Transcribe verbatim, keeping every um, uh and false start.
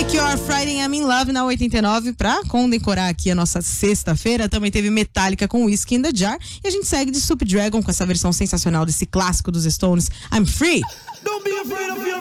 The Cure, Friday I'm in Love na oitenta e nove, pra condecorar aqui a nossa sexta-feira. Também teve Metallica com Whiskey in the Jar. E a gente segue de Soup Dragon com essa versão sensacional desse clássico dos Stones, I'm Free. Don't be afraid of